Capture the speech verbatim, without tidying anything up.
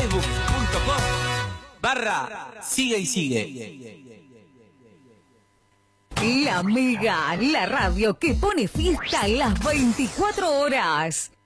facebook.com barra sigue y sigue. La Mega, la radio que pone fiesta las veinticuatro horas.